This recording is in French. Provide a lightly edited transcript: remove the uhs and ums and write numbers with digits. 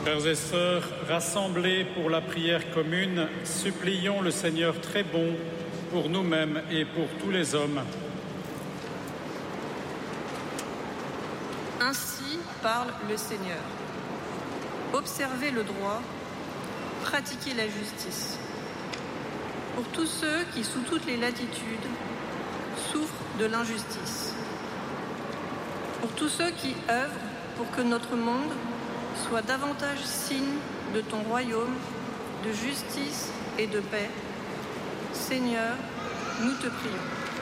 Frères et sœurs, rassemblés pour la prière commune, supplions le Seigneur très bon pour nous-mêmes et pour tous les hommes. Ainsi parle le Seigneur. Observez le droit, pratiquez la justice. Pour tous ceux qui, sous toutes les latitudes, souffrent de l'injustice. Pour tous ceux qui œuvrent pour que notre monde soit davantage signe de ton royaume, de justice et de paix. Seigneur, nous te prions.